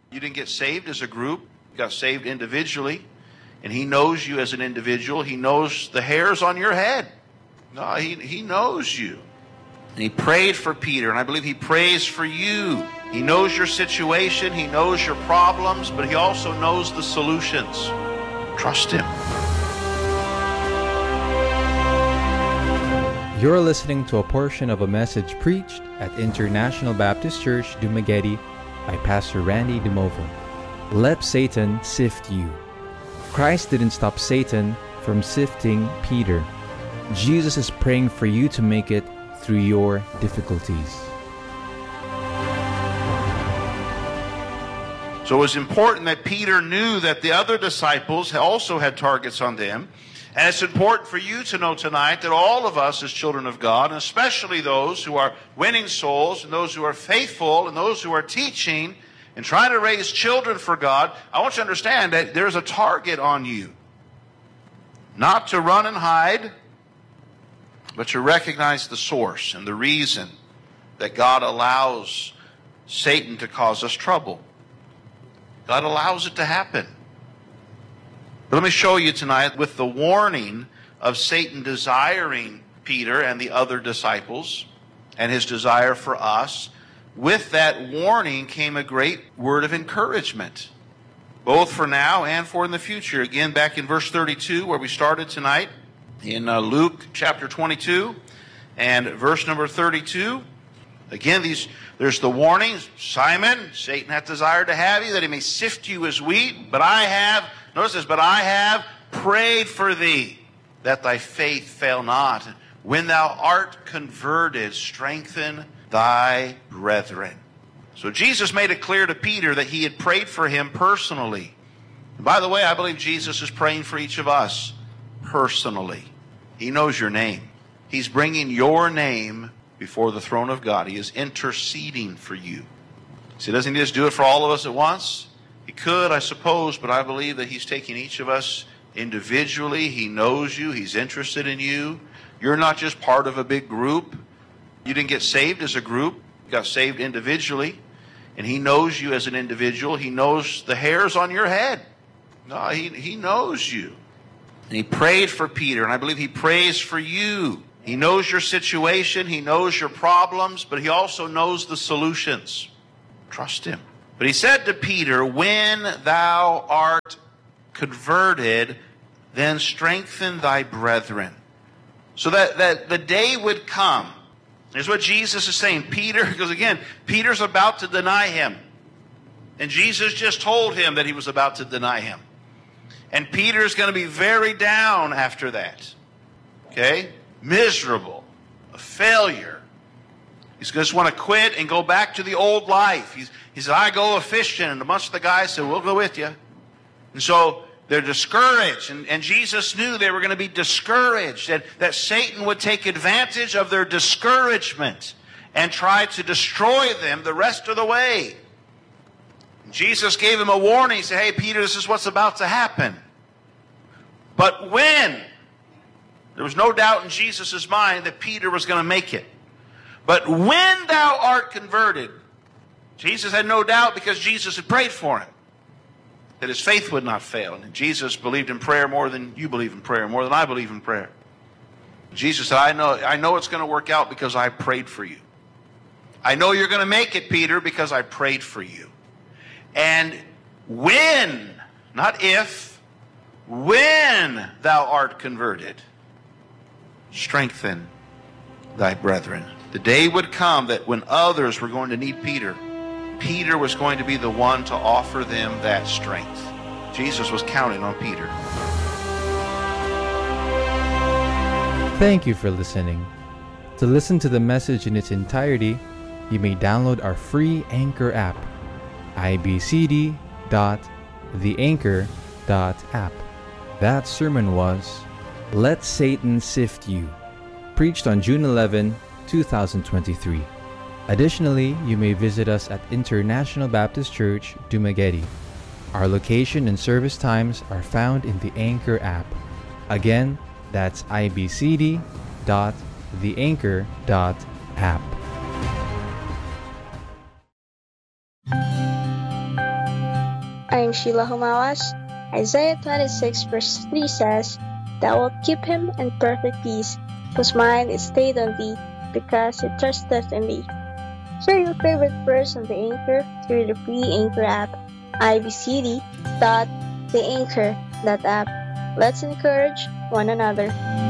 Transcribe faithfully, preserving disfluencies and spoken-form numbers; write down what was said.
You didn't get saved as a group. You got saved individually. And He knows you as an individual. He knows the hairs on your head. No, He, he knows you. And He prayed for Peter, and I believe He prays for you. He knows your situation. He knows your problems, but He also knows the solutions. Trust Him. You're listening to a portion of a message preached at International Baptist Church, Dumaguete by Pastor Randy DeMovo. Let Satan sift you. Christ didn't stop Satan from sifting Peter. Jesus is praying for you to make it through your difficulties. So it was important that Peter knew that the other disciples also had targets on them. And it's important for you to know tonight that all of us as children of God, and especially those who are winning souls and those who are faithful and those who are teaching and trying to raise children for God, I want you to understand that there's a target on you. Not to run and hide, but to recognize the source and the reason that God allows Satan to cause us trouble. God allows it to happen. But let me show you tonight with the warning of Satan desiring Peter and the other disciples and his desire for us. With that warning came a great word of encouragement, both for now and for in the future. Again, back in verse thirty-two, where we started tonight, in uh, Luke chapter twenty-two and verse number thirty-two. Again, these there's the warning. Simon, Satan hath desired to have you, that he may sift you as wheat. But I have, notice this, but I have prayed for thee, that thy faith fail not. When thou art converted, strengthen thy brethren. So Jesus made it clear to Peter that he had prayed for him personally. And by the way, I believe Jesus is praying for each of us personally. He knows your name. He's bringing your name before the throne of God. He is interceding for you. See, doesn't He just do it for all of us at once? He could, I suppose, but I believe that He's taking each of us individually. He knows you. He's interested in you. You're not just part of a big group. You didn't get saved as a group. You got saved individually. And He knows you as an individual. He knows the hairs on your head. No, He, he knows you. And He prayed for Peter, and I believe He prays for you. He knows your situation. He knows your problems, but He also knows the solutions. Trust Him. But He said to Peter, when thou art converted, then strengthen thy brethren. So that, that the day would come. Here's what Jesus is saying. Peter, because again, Peter's about to deny Him. And Jesus just told him that he was about to deny Him. And Peter's going to be very down after that. Okay? Miserable. A failure. He's going to just want to quit and go back to the old life. He's, he said, I go a fishing. And a bunch of the guys said, we'll go with you. And so they're discouraged. And, and Jesus knew they were going to be discouraged. That, that Satan would take advantage of their discouragement and try to destroy them the rest of the way. And Jesus gave him a warning. He said, hey, Peter, this is what's about to happen. But when? There was no doubt in Jesus' mind that Peter was going to make it. But when thou art converted, Jesus had no doubt because Jesus had prayed for him, that his faith would not fail. And Jesus believed in prayer more than you believe in prayer, more than I believe in prayer. Jesus said, I know, I know it's going to work out because I prayed for you. I know you're going to make it, Peter, because I prayed for you. And when, not if, when thou art converted, strengthen thy brethren. The day would come that when others were going to need Peter, Peter was going to be the one to offer them that strength. Jesus was counting on Peter. Thank you for listening. To listen to the message in its entirety, you may download our free Anchor app, i b c d dot the anchor dot app. That sermon was Let Satan Sift You, preached on June eleventh, two thousand twenty-three. Additionally, you may visit us at International Baptist Church, Dumaguete. Our location and service times are found in the Anchor app. Again, that's i b c d dot the anchor dot app. I am Sheila Humawas. Isaiah twenty-six verse three says, Thou wilt keep him in perfect peace, whose mind is stayed on thee, because he trusteth in thee. Share your favorite verse on the Anchor through the free Anchor app, I B C D dot the anchor dot app. Let's encourage one another.